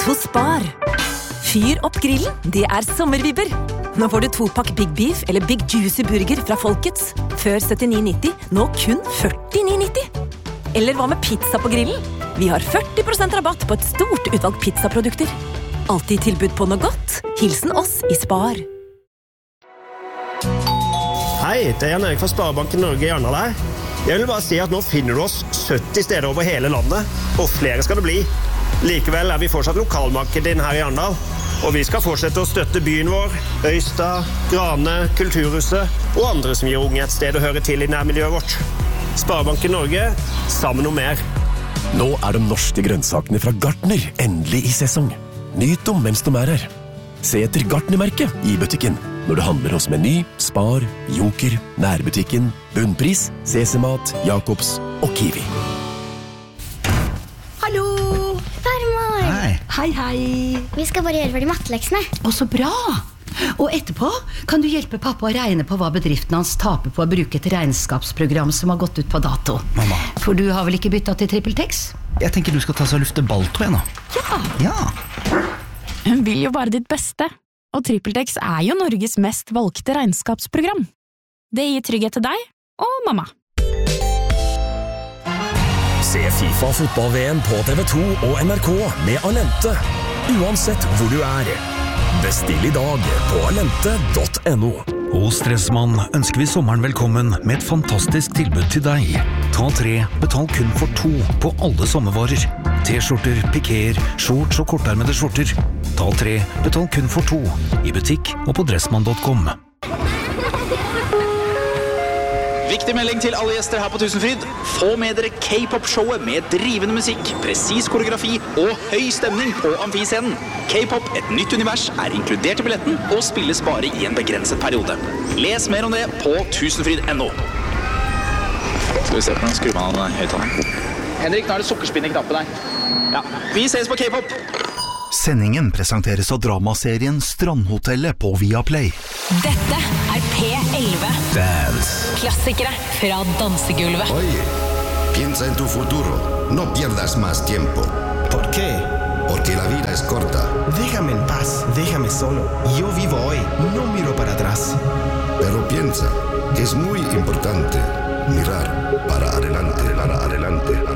hos Spar. Fyr opp grillen, det sommervibber. Nå får du 2-pakk Big Beef eller Big Juicy Burger fra Folkets. Før 79,90, nå kun 49,90. Eller hva med pizza på grillen? Vi har 40% rabatt på et stort utvalg pizzaprodukter. Alltid tilbud på noe godt. Hilsen oss i Spar. Hei, det Jan Erik fra Sparebanken Norge i Arendal her. Jeg vil bare si at nå finner du oss 70 steder over hele landet, og flere skal det bli. Likevel vi fortsatt lokalmarked inn her i Arendal, og vi skal fortsette å støtte byen vår, Øystad, Grane, Kulturhuset og andre som gir unge et sted å høre til i nærmiljøet vårt. Sparebanken Norge, sammen om mer. Nå de norske grønnsakene fra Gartner endelig i sesong. Nyt dem mens de her. Se etter Gartner-merket i butikken når du handler hos Meny, Spar, Joker, Nærbutikken, Bunnpris, CC-mat, Jacobs og Kiwi. Hallo! Farmor! Hei, hei! Vi skal bare gjøre ferdig matteleksene. Å, så bra! Og etterpå kan du hjelpe pappa å regne på hva bedriften hans taper på å bruke et regnskapsprogram som har gått ut på dato. Mamma. For du har vel ikke byttet til TrippelTex? Jeg tenker du skal ta seg og lufte Balto igjen nå. Ja. Hun vil jo bare ditt beste. Og TrippelTex jo Norges mest valgte regnskapsprogram. Det gir trygghet til deg og mamma. Se FIFA fotball-VM på TV2 og NRK med Alente. Uansett hvor du Bestill i dag på alente.no. Hos Stressmann ønsker vi sommeren velkommen med et fantastisk tilbud til deg. Ta 3, betal kun for 2 på alle sommervarer. T-skjorter, pikéer, shorts og kortarmede skjorter. Ta 3, betal kun for 2 i butikk og på dressmann.com. Viktig melding til alle gjester her på Tusenfryd. Få med dere K-pop-showet med drivende musikk, presis koreografi og høy stemning på amfiscenen. K-pop, et nytt univers, inkludert i billetten og spilles bare i en begrenset periode. Les mer om det på tusenfryd.no. Skal vi se på den, skru man av den høyttaleren. Henrik, nå det sukkerspinn i knappen der. Ja, vi ses på K-pop! Sendingen presenteres av dramaserien Strandhotellet på Viaplay. Dette P11. Dance. Klassikere fra dansegulvet. Oye, piensa en tu futuro. No pierdas más tiempo. ¿Por qué? Porque la vida es corta. Déjame en paz, déjame solo. Yo vivo hoy, no miro para atrás. Pero piensa que es muy importante mirar para adelante, para adelante.